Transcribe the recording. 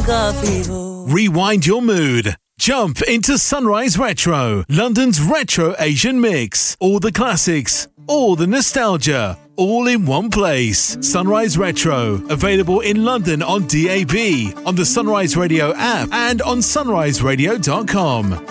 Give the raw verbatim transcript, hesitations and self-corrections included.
nunca vivo. Rewind your mood. Jump into Sunrise Retro, London's retro Asian mix. All the classics, all the nostalgia, all in one place. Sunrise Retro, available in London on D A B, on the Sunrise Radio app and on sunrise radio dot com.